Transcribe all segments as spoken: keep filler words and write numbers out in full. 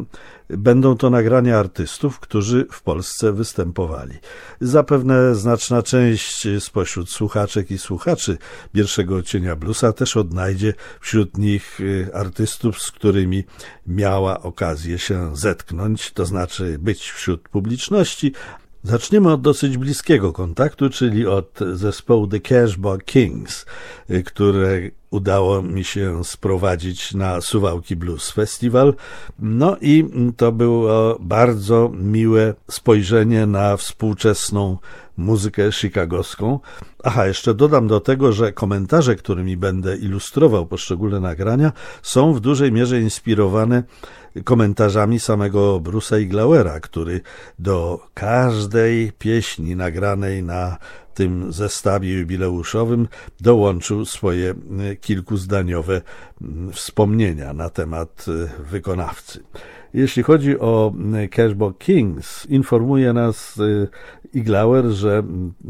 Będą to nagrania artystów, którzy w Polsce występowali. Zapewne znaczna część spośród słuchaczek i słuchaczy Pierwszego Odcienia Bluesa też odnajdzie wśród nich artystów, z którymi miała okazję się zetknąć, to znaczy być wśród publiczności. Zaczniemy od dosyć bliskiego kontaktu, czyli od zespołu The Cashbox Kings, które udało mi się sprowadzić na Suwałki Blues Festival. No i to było bardzo miłe spojrzenie na współczesną muzykę chicagowską. Aha, jeszcze dodam do tego, że komentarze, którymi będę ilustrował poszczególne nagrania, są w dużej mierze inspirowane komentarzami samego Bruce'a Iglauera, który do każdej pieśni nagranej na tym zestawie jubileuszowym dołączył swoje kilkuzdaniowe wspomnienia na temat wykonawcy. Jeśli chodzi o Cashbox Kings, informuje nas Iglauer, że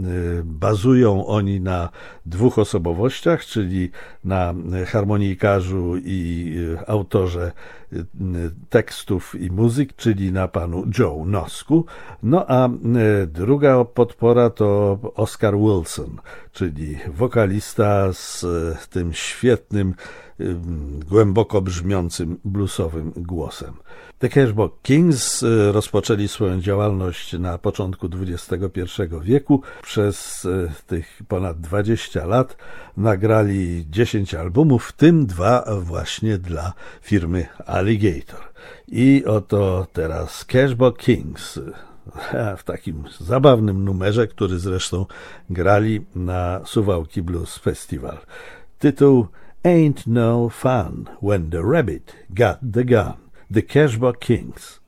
bazują oni na dwóch osobowościach, czyli na harmonikarzu i autorze tekstów i muzyk, czyli na panu Joe Nosku. No a druga podpora to Oscar Wilson, czyli wokalista z tym świetnym, głęboko brzmiącym bluesowym głosem. The Cashbox Kings rozpoczęli swoją działalność na początku dwudziestego pierwszego wieku. Przez tych ponad dwadzieścia lat nagrali dziesięć albumów, w tym dwa właśnie dla firmy Alligator. I oto teraz Cashbox Kings w takim zabawnym numerze, który zresztą grali na Suwałki Blues Festival. Tytuł Ain't No Fun When the Rabbit Got the Gun. The Cashbox Kings.